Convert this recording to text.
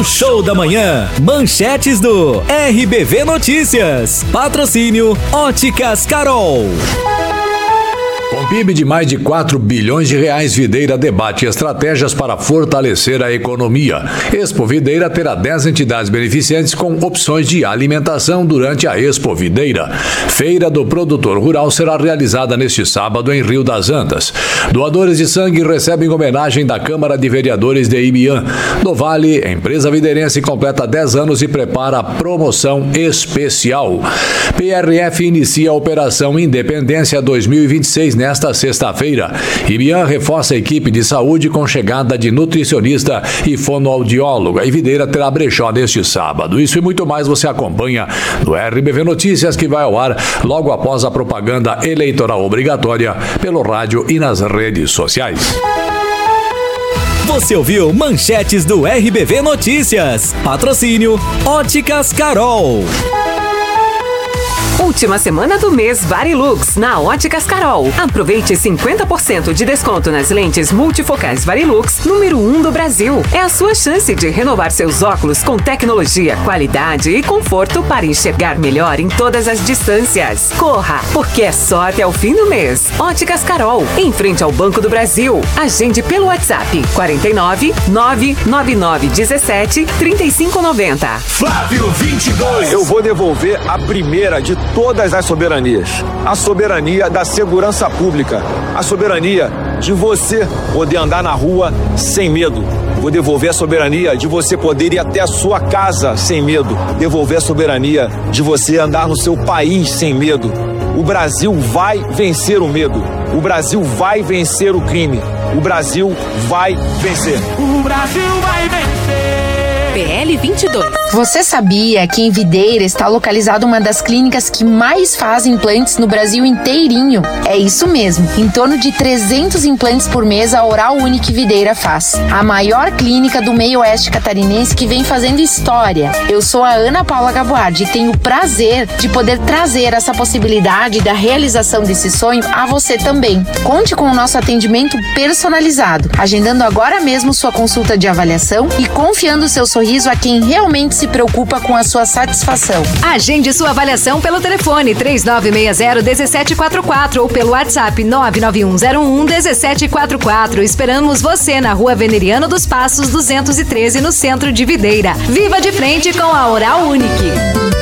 No Show da Manhã, manchetes do RBV Notícias. Patrocínio Óticas Carol. Com PIB de mais de 4 bilhões de reais, Videira debate estratégias para fortalecer a economia. Expo Videira terá 10 entidades beneficentes com opções de alimentação durante a Expo Videira. Feira do Produtor Rural será realizada neste sábado em Rio das Antas. Doadores de sangue recebem homenagem da Câmara de Vereadores de Ibiã. Do Vale, a empresa videirense completa 10 anos e prepara a promoção especial. PRF inicia a Operação Independência 2026 nesta sexta-feira. Ibiã reforça a equipe de saúde com chegada de nutricionista e fonoaudióloga. E Videira terá brechó neste sábado. Isso e muito mais você acompanha no RBV Notícias, que vai ao ar logo após a propaganda eleitoral obrigatória pelo rádio e nas redes sociais. Você ouviu manchetes do RBV Notícias. Patrocínio Óticas Carol. Última semana do mês Varilux na Óticas Carol. Aproveite 50% de desconto nas lentes multifocais Varilux, número 1 do Brasil. É a sua chance de renovar seus óculos com tecnologia, qualidade e conforto para enxergar melhor em todas as distâncias. Corra, porque é só até o fim do mês. Óticas Carol, em frente ao Banco do Brasil. Agende pelo WhatsApp 49 999 17 3590. Flávio 22. Eu vou devolver a primeira de todas as soberanias. A soberania da segurança pública. A soberania de você poder andar na rua sem medo. Vou devolver a soberania de você poder ir até a sua casa sem medo. Devolver a soberania de você andar no seu país sem medo. O Brasil vai vencer o medo. O Brasil vai vencer o crime. O Brasil vai vencer. O Brasil vai vencer. PL 22. Você sabia que em Videira está localizada uma das clínicas que mais faz implantes no Brasil inteirinho? É isso mesmo, em torno de 300 implantes por mês a Oral Unique Videira faz. A maior clínica do meio oeste catarinense que vem fazendo história. Eu sou a Ana Paula Gaboardi e tenho o prazer de poder trazer essa possibilidade da realização desse sonho a você também. Conte com o nosso atendimento personalizado, agendando agora mesmo sua consulta de avaliação e confiando seu sorriso a quem realmente se preocupa com a sua satisfação. Agende sua avaliação pelo telefone 3960-1744 ou pelo WhatsApp 99101-1744. Esperamos você na Rua Veneriano dos Passos 213, no centro de Videira. Viva de frente com a Oral Unique.